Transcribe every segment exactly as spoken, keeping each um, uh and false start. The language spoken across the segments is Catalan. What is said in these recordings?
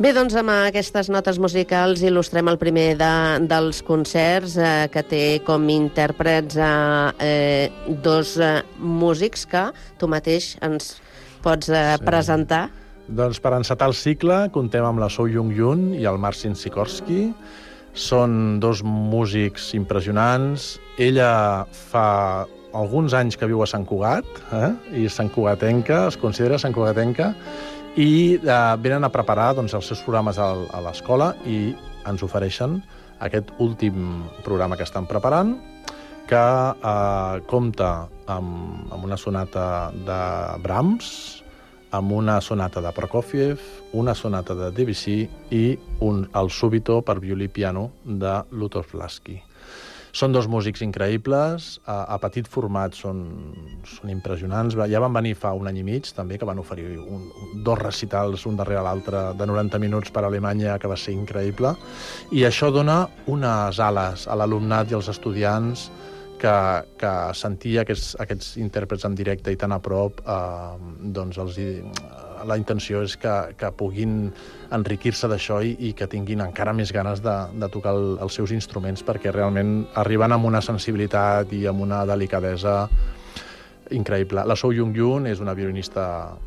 Bé, doncs amb aquestes notes musicals il·lustrem el primer de, dels concerts eh, que té com intèrprets eh, eh, dos eh, músics que tu mateix ens pots eh, sí. presentar. Doncs per encetar el cicle contem amb la So Young Yun i el Marcin Sikorski. Són dos músics impressionants. Ella fa alguns anys que viu a Sant Cugat, eh? i Sant Cugatenca, es considera Sant Cugatenca, i eh, venen a preparar doncs, els seus programes a, a l'escola i ens ofereixen aquest últim programa que estan preparant, que eh, compta amb, amb una sonata de Brahms, amb una sonata de Prokofiev, una sonata de Debussy i un, el súbito per violí i piano de Lutoslawski. Són dos músics increïbles, a, a petit format són, són impressionants. Ja van venir fa un any i mig, també, que van oferir un, dos recitals, un darrere l'altre, de noranta minuts per a Alemanya, que va ser increïble. I això dona unes ales a l'alumnat i als estudiants que, que sentir aquests, aquests intèrprets en directe i tan a prop, eh, doncs els, la intenció és que, que puguin enriquir-se d'això i, i que tinguin encara més ganes de, de tocar el, els seus instruments, perquè realment arriben amb una sensibilitat i amb una delicadesa increïble. La So Young Yun és una violinista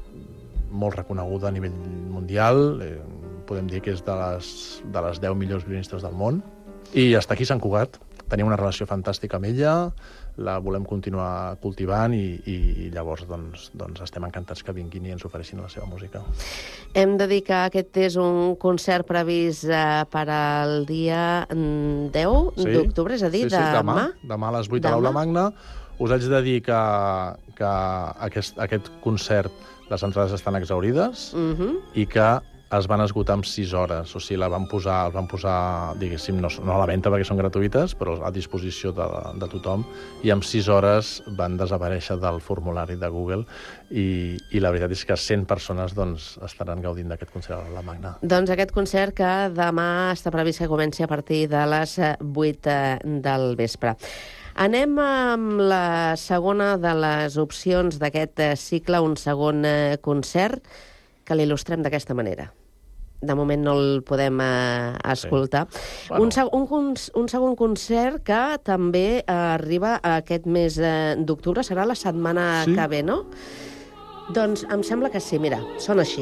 molt reconeguda a nivell mundial, eh, podem dir que és de les, de les deu millors violinistes del món, i està aquí a Sant Cugat. Tenim una relació fantàstica amb ella, la volem continuar cultivant i, i llavors doncs, doncs estem encantats que vinguin i ens ofereixin la seva música. Hem de dir que aquest és un concert previst eh, per al dia deu sí, d'octubre, és a dir, sí, sí, demà. demà. Demà a les vuit a l'Aula Magna. Us haig de dir que, que aquest, aquest concert, les entrades estan exaurides uh-huh. i que es van esgotar en sis hores, o sigui, la van posar, van posar diguéssim, no, no a la venda perquè són gratuïtes, però a disposició de, de tothom, i en sis hores van desaparèixer del formulari de Google i, i la veritat és que cent persones doncs, estaran gaudint d'aquest concert a la Magna. Doncs aquest concert que demà està previst que comenci a partir de les vuit del vespre. Anem amb la segona de les opcions d'aquest cicle, un segon concert, que l'il·lustrem d'aquesta manera. De moment no el podem eh, escoltar. Sí. Bueno. Un, seg un, un segon concert que també eh, arriba aquest mes eh, d'octubre, serà la setmana sí. que ve, no? Doncs em sembla que sí, mira, sona així.